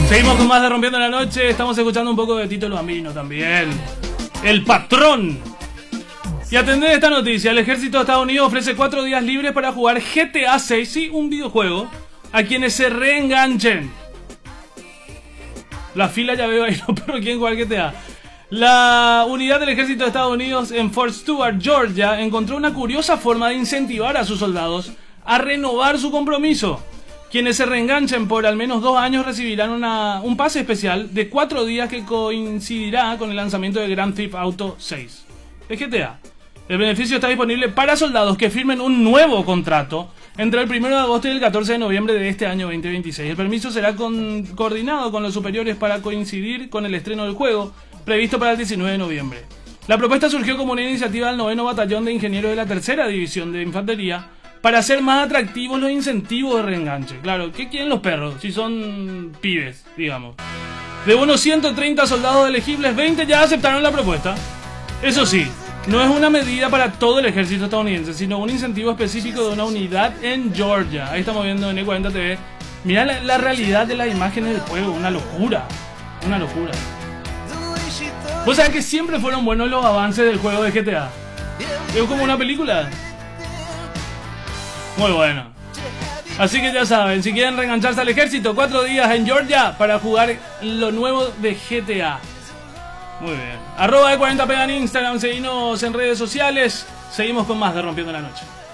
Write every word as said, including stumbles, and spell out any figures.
Seguimos con más de Rompiendo la Noche. Estamos escuchando un poco de Tito Bambino también. El patrón. Y atended esta noticia. El ejército de Estados Unidos ofrece cuatro días libres para jugar G T A seis, sí, un videojuego, a quienes se reenganchen. La fila ya veo ahí, no, pero ¿quién juega G T A? La unidad del ejército de Estados Unidos en Fort Stewart, Georgia, encontró una curiosa forma de incentivar a sus soldados a renovar su compromiso. Quienes se reenganchen por al menos dos años recibirán una, un pase especial de cuatro días que coincidirá con el lanzamiento de Grand Theft Auto seis. De G T A. El beneficio está disponible para soldados que firmen un nuevo contrato entre el primero de agosto y el catorce de noviembre de este año veinte veintiséis. El permiso será con, coordinado con los superiores para coincidir con el estreno del juego, previsto para el diecinueve de noviembre. La propuesta surgió como una iniciativa del noveno Batallón de Ingenieros de la tercera División de Infantería para hacer más atractivos los incentivos de reenganche. Claro, ¿qué quieren los perros si son pibes, digamos? De unos ciento treinta soldados elegibles, veinte ya aceptaron la propuesta. Eso sí, no es una medida para todo el ejército estadounidense, sino un incentivo específico de una unidad en Georgia. Ahí estamos viendo en E cuarenta T V. Mirá la, la realidad de las imágenes del juego, una locura, una locura. Vos sabés que siempre fueron buenos los avances del juego de G T A. Es como una película. Muy bueno. Así que ya saben, si quieren reengancharse al ejército, cuatro días en Georgia para jugar lo nuevo de G T A. Muy bien. Arroba E cuarenta P en Instagram, seguimos en redes sociales. Seguimos con más de Rompiendo la Noche.